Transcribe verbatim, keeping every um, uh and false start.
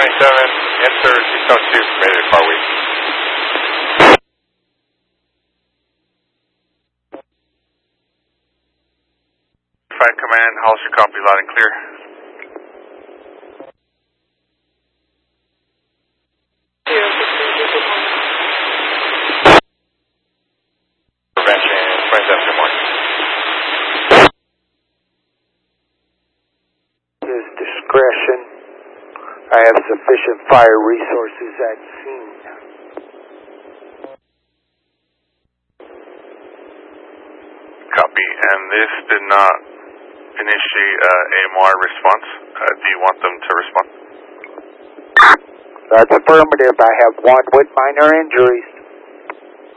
ninety-seven, enter six oh two, ready to car week. Five Command, Hollister copy, loud and clear. Prevention, twenty after morning. His discretion. I have sufficient fire resources at scene. Copy, and this did not initiate uh, A M R response. Uh, do you want them to respond? That's affirmative. I have one with minor injuries.